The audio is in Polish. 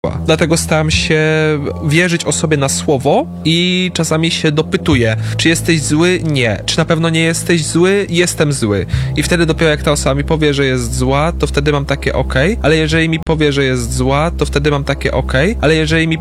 Dlatego staram się wierzyć osobie na słowo i czasami się dopytuję, czy jesteś zły? Nie. Czy na pewno nie jesteś zły? Jestem zły. I wtedy dopiero jak ta osoba mi powie, że jest zła, to wtedy mam takie okej, ale jeżeli mi powie, że jest zła, to wtedy mam takie okej, ale jeżeli mi